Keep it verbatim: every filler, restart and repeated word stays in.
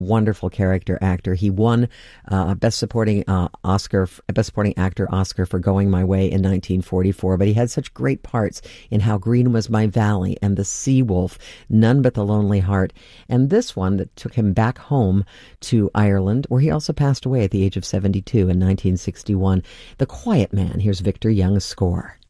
wonderful character actor. He won uh, a Best Supporting uh, Oscar, a Best Supporting Actor Oscar for Going My Way in nineteen forty-four. But he had such great parts in How Green Was My Valley and The Sea Wolf, None But the Lonely Heart, and this one that took him back home to Ireland, where he also passed away at the age of seventy-two in nineteen sixty-one. The Quiet Man. Here's Victor Young's score.